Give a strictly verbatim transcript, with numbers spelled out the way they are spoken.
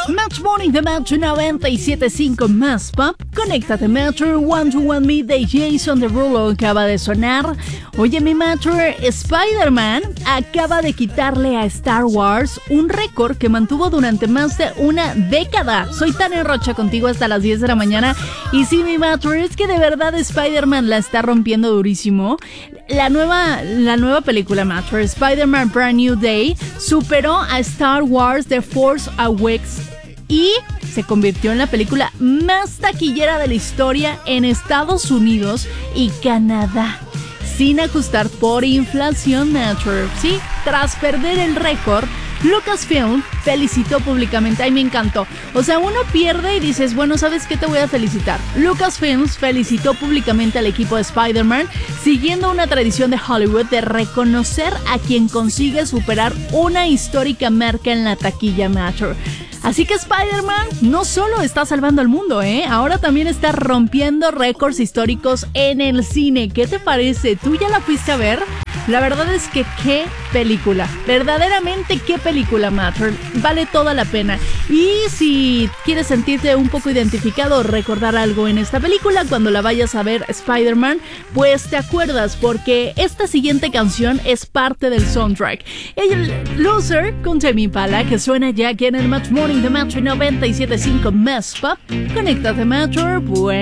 Match Morning de Metro noventa y siete punto cinco más pop. Conéctate Metro, One to One Me de Jason Derulo acaba de sonar. Oye mi Metro, Spider-Man acaba de quitarle a Star Wars un récord que mantuvo durante más de una década. Soy Tania Rocha contigo hasta las diez de la mañana. Y sí mi Metro, es que de verdad Spider-Man la está rompiendo durísimo. La nueva, la nueva película Metro, Spider-Man Brand New Day, superó a Star Wars The Force Awakens y se convirtió en la película más taquillera de la historia en Estados Unidos y Canadá, sin ajustar por inflación, Metro. Sí, tras perder el récord, Lucasfilm felicitó públicamente. Ay, me encantó. O sea, uno pierde y dices, bueno, ¿sabes qué? Te voy a felicitar. Lucasfilm felicitó públicamente al equipo de Spider-Man, siguiendo una tradición de Hollywood de reconocer a quien consigue superar una histórica marca en la taquilla, Metro. Así que Spider-Man no solo está salvando al mundo, ¿eh? Ahora también está rompiendo récords históricos en el cine. ¿Qué te parece? ¿Tú ya la fuiste a ver? La verdad es que qué película, verdaderamente qué película, Matter, vale toda la pena. Y si quieres sentirte un poco identificado o recordar algo en esta película cuando la vayas a ver Spider-Man, pues te acuerdas porque esta siguiente canción es parte del soundtrack. El Loser con Tame Impala, que suena ya aquí en el Match Morning de Metro noventa y siete punto cinco Más Pop. Conéctate Metro, pues